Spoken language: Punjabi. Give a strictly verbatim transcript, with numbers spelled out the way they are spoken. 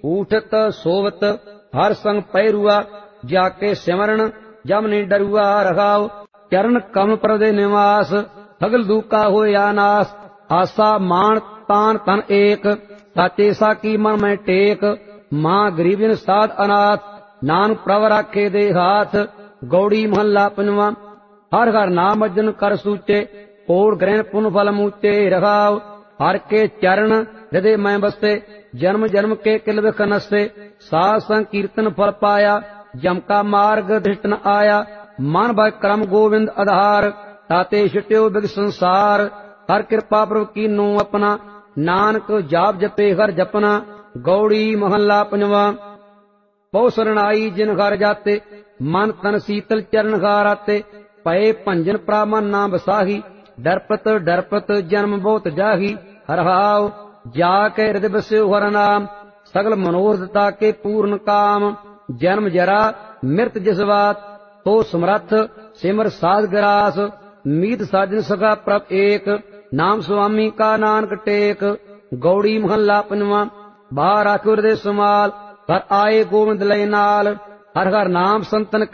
ਊਠਤ ਸੋਵਤ ਹਰ ਸੰਗ ਪੈਰੂਆ, ਜਾਕੇ ਸਿਮਰਨ ਜਮ ਨੀ ਡਰੂਆ। ਰਖਾਉ ਚਰਨ ਕਮ ਪ੍ਰਦੇ ਨਿਵਾਸ, ਸਗਲ ਦੂਕਾ ਹੋਇਆ ਨਾਸ। ਆਸਾ ਮਾਨ ਤਾਨ ਤਨ ਏਕ, ਸਾਚੇ ਸਾਕੀ ਮਨ ਮੈਂ ਟੇਕ। ਮਾਂ ਗਰੀਬਨ ਸਾਧ ਅਨਾਥ, ਨਾਨਕ ਪ੍ਰਭ ਰਾਖੇ ਦੇ ਹਾਥ। ਗੌੜੀ ਮਹੱਲਾ ਪੰਜਵਾਂ। ਹਰ ਹਰ ਨਾਮ ਅਜਨ ਕਰ ਸੂਚੇ, ਕੋੜ ਗ੍ਰਹਿਣ ਪੁਨ ਫਲ ਮੂਚੇ। ਰਖਾਉ ਹਰ ਕੇ ਚਰਨ ਹਿਰਦੇ ਮੈਂ ਬਸੇ, ਜਨਮ ਜਨਮ ਕੇ ਕਿਲ ਵਿਖ ਨਸੇ। ਸਾਧ ਸੰਗ ਕੀਰਤਨ ਫਲ ਪਾਇਆ, ਜਮ ਕਾ ਮਾਰਗ ਦ੍ਰਿਸ਼ਟ ਨ ਆਇਆ। ਮਨ ਭਜ ਕਰਮ ਗੋਵਿੰਦ ਆਧਾਰ, ਤਾਤੇ ਛਟਿਓ ਬਿਗ ਸੰਸਾਰ। ਹਰ ਕਿਰਪਾ ਪ੍ਰਭ ਕੀਨੋ ਆਪਣਾ, ਨਾਨਕ ਜਾਪ ਜਪੇ ਹਰ ਜਪਨਾ। ਗੌੜੀ ਮਹੱਲਾ ਪੰਜਵਾਂ। ਬਹੁ ਸਰਣਾਈ ਜਿਨ ਘਰ ਜਾਤੇ, ਮਨ ਤਨ ਸੀਤਲ ਚਰਨ ਘਾਰ ਆਤੇ। ਪਏ ਭੰਜਨ ਪ੍ਰਾਮਨ ਨਾ ਬਸਾਹੀ, ਡਰਪਤ ਡਰਪਤ ਜਨਮ ਬਹੁਤ ਜਾਹੀ। ਹਰਹਾਉ ਜਾ ਕੇ ਹਿਰਦਿ ਬਸਿਓ ਹਰ ਨਾਮ, ਸਗਲ ਮਨੋਰਥ ਤਾਕੇ ਪੂਰਨ ਕਾਮ। ਜਨਮ ਜਰਾ ਮਿਰਤ ਜਿਸ ਬਾਤ, ਤੋ ਸਮਰੱਥ ਸਿਮਰ ਸਾਧ ਗਰਾਸ। ਮੀਤ ਸਾਜਨ ਸਗਾ ਪ੍ਰਭ ਏਕ, ਨਾਮ ਸੁਆਮੀ ਕਾ ਨਾਨਕ ਟੇਕ। ਗੌੜੀ ਮਹੱਲਾ ਪੰਜਵਾਂ। ਬਾਹਰ ਆਖਿਓ ਹਿਰਦੇ ਸਮਾਲ, ਘਰ ਆਏ ਗੋਬਿੰਦ ਲਏ ਨਾਲ। ਹਰ ਹਰ ਨਾਮ ਸੰਤਨ